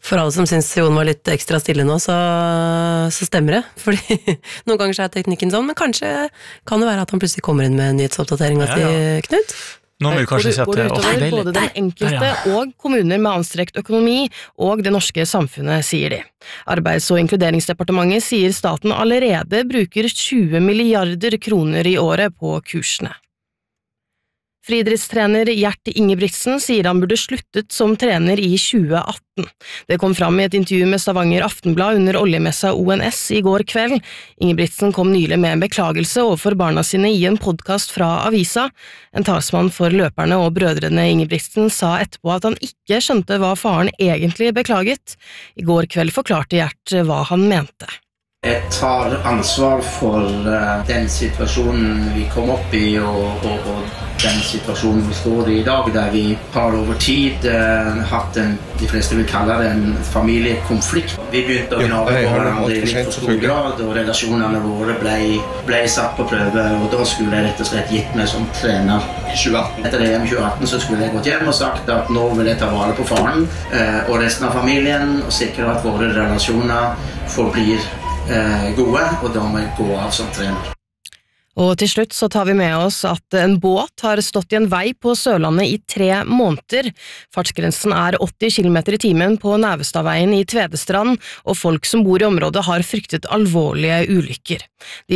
For alle som synes Jon var litt ekstra stille nå, så stemmer det. Fordi noen ganger så teknikken sånn, men kanskje kan det være at han plutselig kommer inn med nyhetsoppdateringen til Knut. Nå må vi kanskje si at det utover både den enkelte og kommuner med anstrekt økonomi og det norske samfunnet, sier de. Arbeids- og inkluderingsdepartementet sier staten allerede bruker 20 milliarder kroner i året på kursene. Friidrettstrener Gjert Ingebrigtsen sier han burde sluttet som trener i 2018. Det kom fram i et intervju med Stavanger Aftenblad under oljemessa ONS i går kveld. Ingebrigtsen kom nylig med en beklagelse overfor barna sine i en podcast fra avisa. En talsmann for løperne og brødrene Ingebrigtsen sa etterpå at han ikke skjønte hva faren egentlig beklaget. I går kveld forklarte Gjert hva han mente. Jeg tar ansvar for den situasjonen vi kom opp i og den situasjonen vi står i dag, der vi har over tid hatt de fleste vil kalle det en familiekonflikt. Vi begynte å gnage på hverandre i litt for stor grad, og relasjonene våre ble satt på prøve, og da skulle jeg rett og slett gitt meg som trener i 2018. Etter det i 2018 så skulle jeg gått hjem og sagt at nå vil jeg ta vare på faren og resten av familien, og sikre at våre relasjoner forblir gode, og da må jeg gå av som trener. Og til slutt så tar vi med oss at en båt har stått i en vei på Sørlandet i 3 måneder. Fartsgrensen 80 km i timen på Nævestadveien i Tvedestrand, og folk som bor i området har fryktet alvorlige ulykker.